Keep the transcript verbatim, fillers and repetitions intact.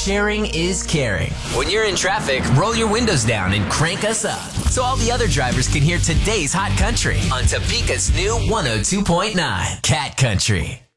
sharing is caring. When you're in traffic, roll your windows down and crank us up so all the other drivers can hear today's hot country on Topeka's new one oh two point nine Cat Country.